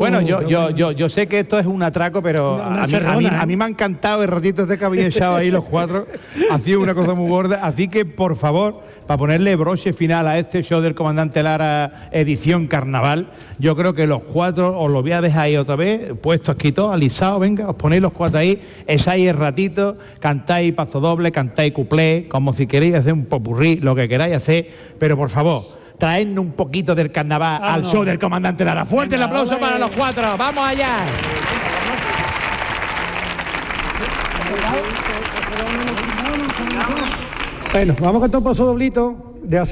Bueno, yo sé que esto es un atraco, pero a mí me ha encantado el ratito este que habéis echado ahí los cuatro. Ha sido una cosa muy gorda. Así que, por favor, para ponerle broche final a este show del Comandante Lara edición carnaval, yo creo que los cuatro os lo voy a dejar ahí otra vez, puestos aquí todos, alisados, venga, os ponéis los cuatro ahí, echáis el ratito, cantáis paso doble, cantáis cuplé, como si queréis hacer un popurrí, lo que queráis hacer, pero por favor, traednos un poquito del carnaval al show del Comandante Lara. Fuerte el aplauso para los cuatro, ¡vamos allá! Bueno, vamos a cantar un paso doblito de hacer